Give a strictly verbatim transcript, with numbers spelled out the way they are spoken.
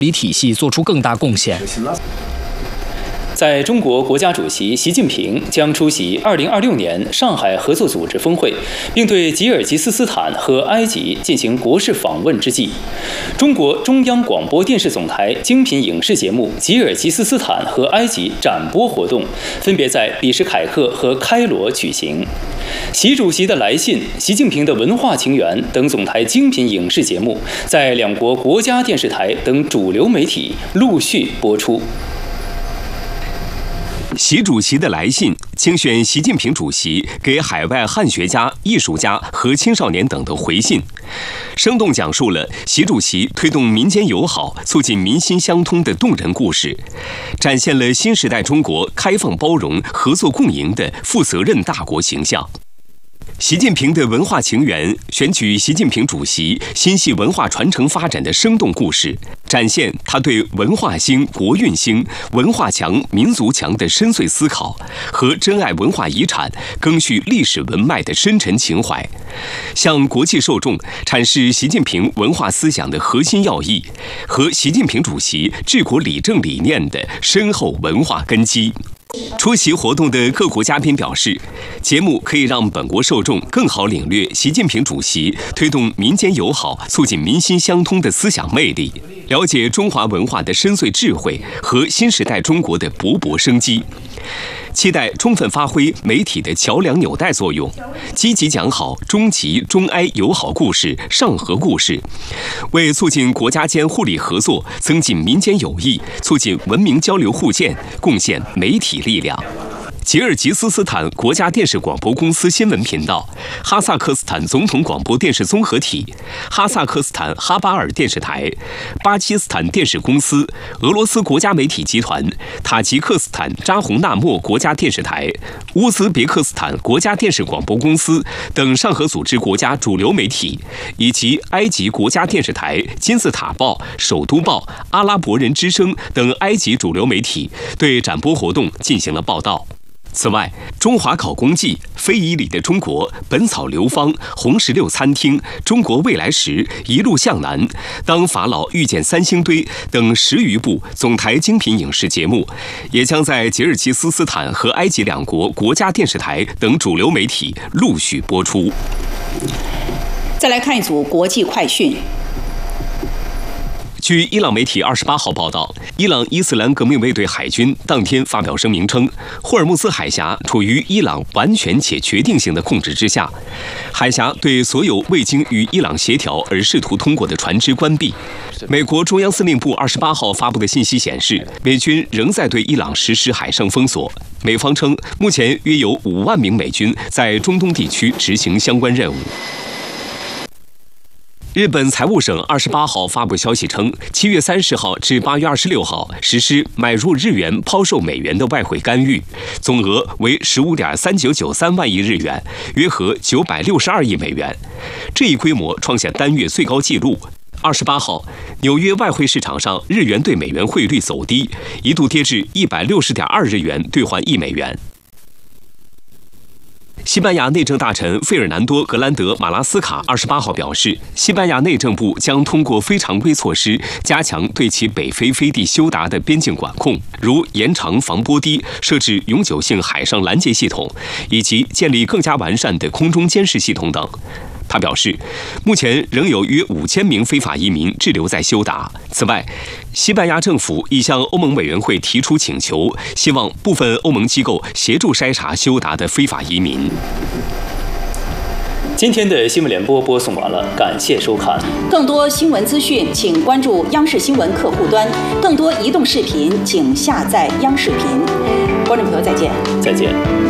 理体系做出更大贡献。 在中国国家主席习近平将出席二零二六年上海合作组织峰会，并对吉尔吉斯斯坦和埃及进行国事访问之际，中国中央广播电视总台精品影视节目《吉尔吉斯斯坦和埃及》展播活动分别在比什凯克和开罗举行。习主席的来信、习近平的文化情缘等总台精品影视节目在两国国家电视台等主流媒体陆续播出。 习主席的来信精选习近平主席给海外汉学家、艺术家和青少年等的回信，生动讲述了习主席推动民间友好、促进民心相通的动人故事，展现了新时代中国开放包容、合作共赢的负责任大国形象。习近平的文化情缘选取习近平主席心系文化传承发展的生动故事，展现他对文化兴、国运兴、文化强、民族强的深邃思考和珍爱文化遗产、赓续历史文脉的深沉情怀，向国际受众阐释习近平文化思想的核心要义和习近平主席治国理政理念的深厚文化根基。出席活动的各国嘉宾表示，节目可以让本国受众更好领略习近平主席推动民间友好、促进民心相通的思想魅力，了解中华文化的深邃智慧和新时代中国的勃勃生机。期待充分发挥媒体的桥梁纽带作用，积极讲好中吉、中埃友好故事、上合故事，为促进国家间互利合作、增进民间友谊、促进文明交流互鉴贡献媒体力量。吉尔吉斯斯坦国家电视广播公司新闻频道、哈萨克斯坦总统广播电视综合体、哈萨克斯坦哈巴尔电视台、巴基斯坦电视公司、俄罗斯国家媒体集团、塔吉克斯坦扎洪纳莫国家电视台、乌兹别克斯坦国家电视广播公司等上合组织国家主流媒体，以及埃及国家电视台、金字塔报、首都报、阿拉伯人之声等埃及主流媒体对展播活动进行了报道。此外，中华考公记、非遗里的中国、本草流芳、红石榴餐厅、中国未来时、一路向南、当法老遇见三星堆等十余部总台精品影视节目，也将在吉尔吉斯斯坦和埃及两国国家电视台等主流媒体陆续播出。 再来看一组国际快讯。 据伊朗媒体二十八号报道，伊朗伊斯兰革命卫队海军当天发表声明称，霍尔木兹海峡处于伊朗完全且决定性的控制之下，海峡对所有未经与伊朗协调而试图通过的船只关闭。美国中央司令部二十八号发布的信息显示，美军仍在对伊朗实施海上封锁。美方称，目前约有五万名美军在中东地区执行相关任务。日本财务省二十八号发布消息称，七月三十号至八月二十六号实施买入日元、抛售美元的外汇干预，总额为十五点三九九三万亿日元，约合九百六十二亿美元。这一规模创下单月最高纪录。二十八号，纽约外汇市场上日元对美元汇率走低，一度跌至一百六十点二日元兑换一美元。西班牙内政大臣费尔南多·格兰德·马拉斯卡二十八号表示，西班牙内政部将通过非常规措施加强对其北非飞地休达的边境管控，如延长防波堤、设置永久性海上拦截系统，以及建立更加完善的空中监视系统等。他表示，目前仍有约五千名非法移民滞留在休达。此外，西班牙政府已向欧盟委员会提出请求，希望部分欧盟机构协助筛查休达的非法移民。 今天的新闻联播播送完了，感谢收看。 更多新闻资讯，请关注央视新闻客户端；更多移动视频，请下载央视频。观众朋友，再见。 再见。